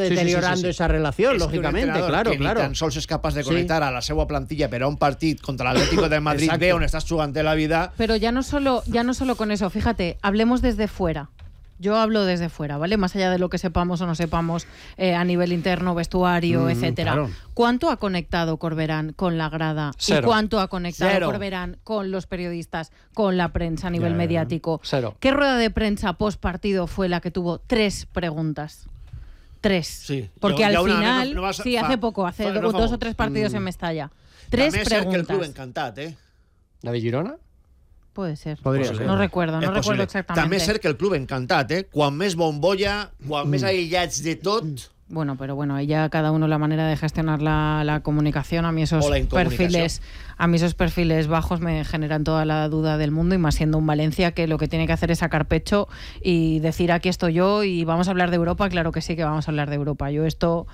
deteriorando esa relación, lògicament, claro. Ni tan sols és capaç de connectar a la seva plantilla per a un partit contra l'Atlético de Madrid B, on estàs jugant la vida. Pero ya no solo con eso, fíjate, hablemos desde fuera. Yo hablo desde fuera, ¿vale? Más allá de lo que sepamos o no sepamos a nivel interno, vestuario, etcétera. Claro. ¿Cuánto ha conectado Corberán con la grada? Cero. ¿Y cuánto ha conectado Cero. Corberán con los periodistas, con la prensa a nivel mediático? Cero. ¿Qué rueda de prensa post partido fue la que tuvo 3 preguntas? 3. Sí. Porque Ya al una, final, no vas- sí, fa- hace poco, hace fa- no fa 2 o molt. 3 partidos en Mestalla. 3 També és cert que el club preguntas. encantat, La de Girona? Puede ser. Podría ser. No recuerdo És possible. exactamente. També és cert que el club encantat, Quan més bombolla, quan més aïllats de tot... Bueno, pero bueno, ahí ya cada uno la manera de gestionar la comunicación. A mí O la incomunicación. esos perfiles bajos me generan toda la duda del mundo, y más siendo un Valencia que lo que tiene que hacer es sacar pecho y decir aquí estoy yo y vamos a hablar de Europa. Claro que sí que vamos a hablar de Europa. Yo esto,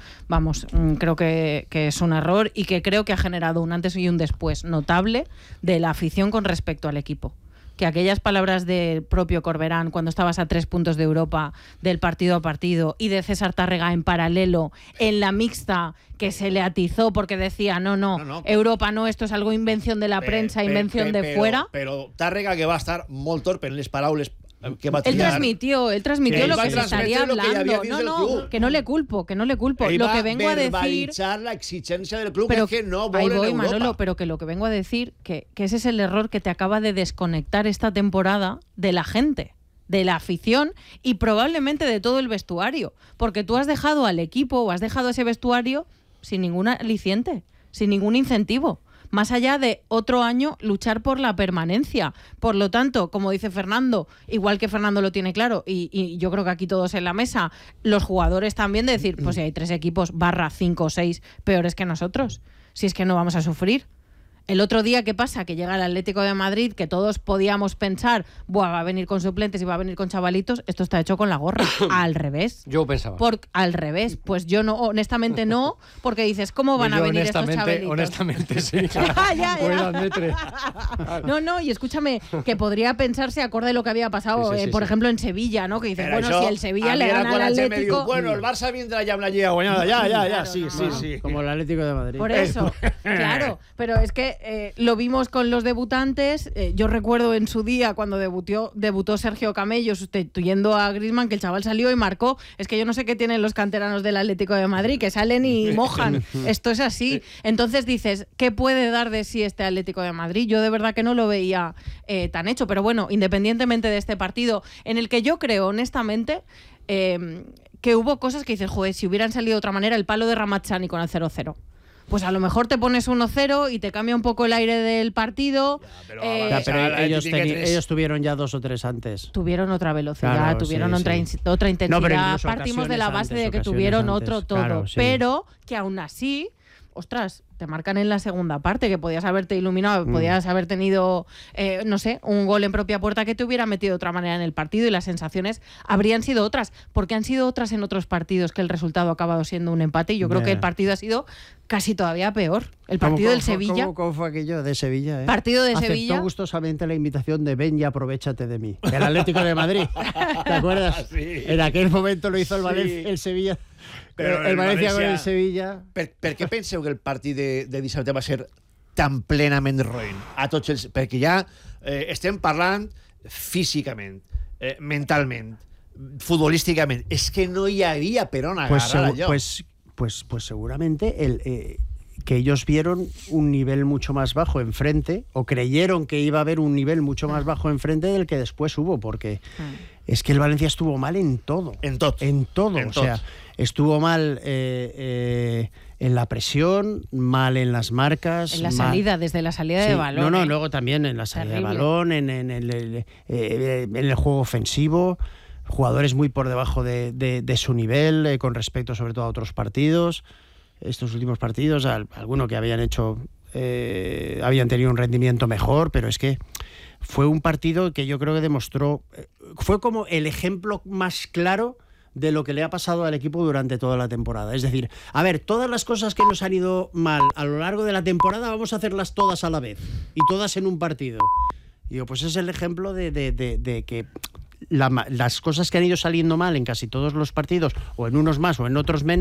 creo que es un error, y que creo que ha generado un antes y un después notable de la afición con respecto al equipo. Que aquellas palabras del propio Corberán cuando estabas a 3 puntos de Europa, del partido a partido, y de César Tárrega en paralelo en la mixta, que se le atizó porque decía no, Europa no, esto es algo invención de la prensa, invención de fuera. Però Tàrrega, que va estar molt torpe en les paraules que va Él triar. transmitió Que lo va que se estaría transmetre lo que hi havia hablando. dins del No, club. que no le culpo. Ell Lo va que vengo a decir... verbalitzar la exigència del club, Pero que es que no ahí volen voy, Europa. Manolo, pero que lo que vengo a decir, que ese es el error que te acaba de desconectar esta temporada de la gente, de la afición y probablemente de todo el vestuario, porque tú has dejado al equipo o has dejado ese vestuario sin ningún aliciente, sin ningún incentivo, más allá de otro año luchar por la permanencia. Por lo tanto, como dice Fernando, igual que Fernando lo tiene claro, y yo creo que aquí todos en la mesa, los jugadores también, de decir, pues si hay 3 equipos /5 o 6 peores que nosotros, si es que no vamos a sufrir. El otro día, ¿qué pasa? Que llega el Atlético de Madrid, que todos podíamos pensar, va a venir con suplentes y va a venir con chavalitos. Esto está hecho con la gorra. Al revés. Yo pensaba. Al revés. Pues yo no, honestamente no, porque dices, ¿cómo van a venir estos chavalitos? Honestamente, sí. Ya. No, y escúchame, que podría pensarse acorde a lo que había pasado, por ejemplo, en Sevilla, ¿no? Que dices, Pero bueno, això, si el Sevilla a le mi era gana quan al la gent me Atlético... diu, bueno, el Barça vindrà ja amb la Lliga guanyada. Ya, sí. Como el Atlético de Madrid. Por eso, claro. Pero es que lo vimos con los debutantes. Yo recuerdo en su día cuando debutó Sergio Camello sustituyendo a Griezmann, que el chaval salió y marcó. Es que yo no sé qué tienen los canteranos del Atlético de Madrid, que salen y mojan. Esto es así. Entonces dices, ¿qué puede dar de sí este Atlético de Madrid? Yo de verdad que no lo veía tan hecho. Pero bueno, independientemente de este partido, en el que yo creo honestamente que hubo cosas que dices, joder, si hubieran salido de otra manera, el palo de Ramazani con el 0-0. Pues a lo mejor te pones 1-0 y te cambia un poco el aire del partido. Pero ellos tuvieron ya 2 o 3 antes. Tuvieron otra velocidad, Claro, tuvieron sí. otra intensidad. No, pero incluso partimos de la base de que ocasiones tuvieron antes, otro todo. claro, sí. Pero que aún así, ostras, te marcan en la segunda parte, que podías haberte iluminado, podías haber tenido, no sé, un gol en propia puerta que te hubiera metido de otra manera en el partido, y las sensaciones habrían sido otras, porque han sido otras en otros partidos que el resultado ha acabado siendo un empate, y yo creo que el partido ha sido casi todavía peor. El partido del Sevilla. ¿Cómo fue aquello de Sevilla? Partido de Aceptó Sevilla. gustosamente la invitación de ven y aprovechate de mí. El Atlético de Madrid. ¿Te acuerdas? Sí. En aquel momento lo hizo el Sí. Valencia, el Sevilla. Però el Valencia con València- el Sevilla. Per què penseu que el partit de dissabte va ser tan plenament roïn a tots els... Perquè ja estem parlant físicament, mentalment, futbolísticament. És que no hi havia per on agarrar allò. Pues seguramente que ellos vieron un nivel mucho más bajo enfrente, o creyeron que iba a haber un nivel mucho más bajo enfrente del que después hubo, porque es que el Valencia estuvo mal en todo. En tot. O sea, estuvo mal en la presión, mal en las marcas. En la salida, desde la salida de balón. No, luego también en la salida Terrible. de balón, en el juego ofensivo. Jugadores muy por debajo de su nivel, con respecto sobre todo a otros partidos. Estos últimos partidos, algunos que habían hecho, habían tenido un rendimiento mejor, pero es que fue un partido que yo creo que demostró, fue como el ejemplo más claro de lo que le ha pasado al equipo durante toda la temporada. Es decir, a ver, todas las cosas que nos han ido mal a lo largo de la temporada, vamos a hacerlas todas a la vez, y todas en un partido. Y digo, pues es el ejemplo de que las cosas que han ido saliendo mal en casi todos los partidos, o en unos más o en otros menos,